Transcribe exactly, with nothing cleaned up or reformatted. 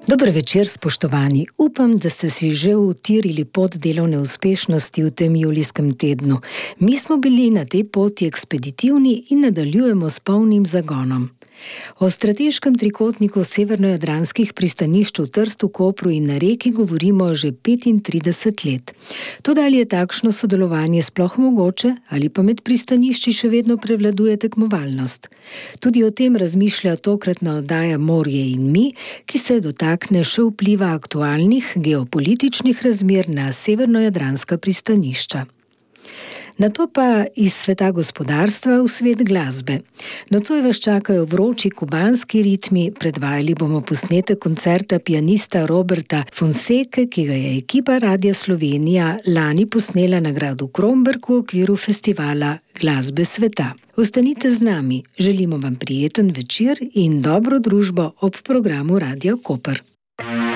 Dober večer, spoštovani. Upam, da ste si že utirili pot delovne uspešnosti v tem julijskem tednu. Mi smo bili na tej poti ekspeditivni in nadaljujemo s polnim zagonom. O strateškem trikotniku severnojadranskih pristanišč v Trstu, Kopru in na Reki govorimo že petintrideset let. Toda ali je takšno sodelovanje sploh mogoče ali pa med pristanišči še vedno prevladuje tekmovalnost? Tudi o tem razmišlja tokratna oddaja Morje in mi, ki se dotakne še vpliva aktualnih geopolitičnih razmer na severnojadranska pristanišča. Nato pa iz sveta gospodarstva v svet glasbe. Nocoj vas čakajo vroči kubanski ritmi, predvajali bomo posnetek koncerta pianista Roberta Fonseke, ki ga je ekipa Radia Slovenija lani posnela na gradu Kromberk v okviru festivala Glasbe sveta. Ostanite z nami, želimo vam prijeten večer in dobro družbo ob programu Radia Koper.